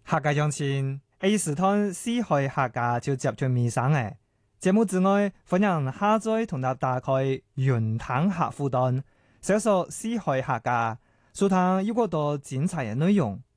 客家鄉親，A 時段四海客家就接住尾聲嘅節目之外，歡迎下載同大家打開雲談客戶端，搜索四海客家，收聽有好多精彩嘅內容。